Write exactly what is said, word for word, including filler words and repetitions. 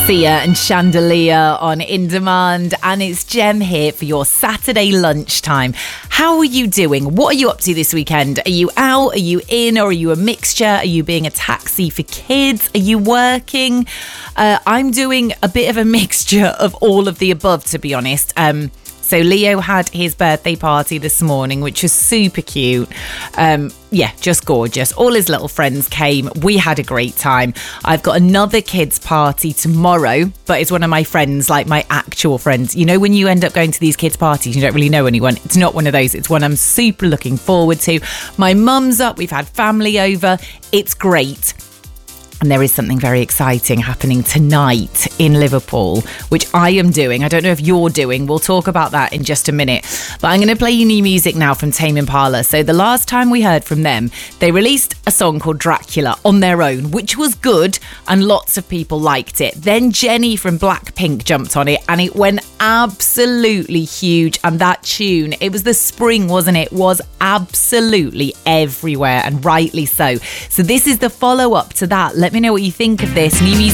Sia and Chandelier on In Demand, and it's Jem here for your Saturday lunchtime. How are you doing? What are you up to this weekend? Are you out? Are you in? Or are you a mixture? Are you being a taxi for kids? Are you working? Uh, I'm doing a bit of a mixture of all of the above, to be honest. Um, So Leo had his birthday party this morning, which was super cute. Um, yeah, just gorgeous. All his little friends came. We had a great time. I've got another kids' party tomorrow, but it's one of my friends, like my actual friends. You know, when you end up going to these kids' parties, you don't really know anyone. It's not one of those. It's one I'm super looking forward to. My mum's up. We've had family over. It's great. And there is something very exciting happening tonight in Liverpool, which I am doing. I don't know if you're doing. We'll talk about that in just a minute. But I'm going to play you new music now from Tame Impala. So the last time we heard from them, they released a song called Dracula on their own, which was good and lots of people liked it. Then Jennie from Blackpink jumped on it and it went absolutely huge. And that tune, it was the spring, wasn't it? Was absolutely everywhere, and rightly so. So this is the follow-up to that. Let me know what you think of this. New music